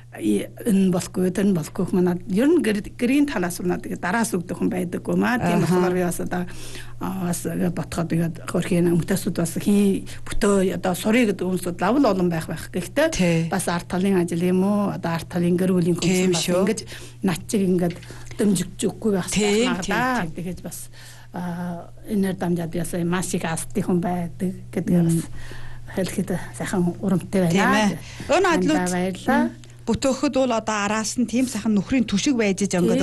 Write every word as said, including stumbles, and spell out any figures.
энэ болохгүй энэ болохгүй манад ер нь гэрийн талаас нь тэгээд дараас өгдөх хүн байдаггүй маа тийм болохоор би бас одоо бас ботход тэгээд хөрхийн өмтөсүүд бас хий бүтөө одоо сурыг гэдэг үнсүүд лавл олон байх байх гэхдээ бас арт талын ажил юм уу одоо арт талын гэр бүлийн хүмүүс бас ингэж над чиг ингэж дэмжигчгүй байх хэрэгтэй тэгээд бас энер дамжаад ясаа маш их астын хүн байдаг гэдэг бас хэлэхэд сайхан урамтай байна. Өн адлууд бүтөөхөд бол одоо араас нь тийм сайхан нөхрийн түшиг байж иж өнгөд